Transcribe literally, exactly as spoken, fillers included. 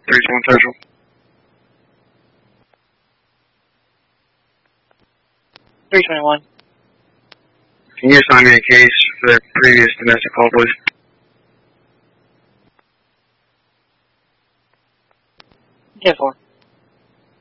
three two one Central. three twenty-one. Can you assign me a case for the previous domestic call, please? ten four.